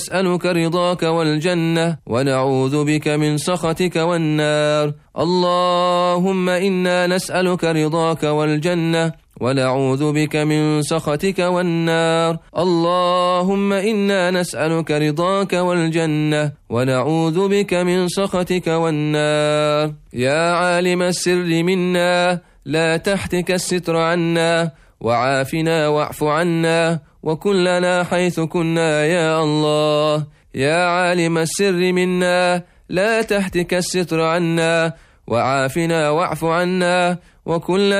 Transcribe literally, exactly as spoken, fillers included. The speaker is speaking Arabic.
نسألك رضاك والجنة ونعوذ بك من سخطك والنار. اللهم إنا نسألك رضاك والجنة ونعوذ بك من سخطك والنار. اللهم إنا نسألك رضاك والجنة ونعوذ بك من سخطك والنار. يا عالم السر منا لا تحتك الستر عنا وعافنا واعف عنا وكن لنا حيث كنا يا الله. يا عالم السر منا لا تحتك الستر عنا وعافنا واعف عنا وكن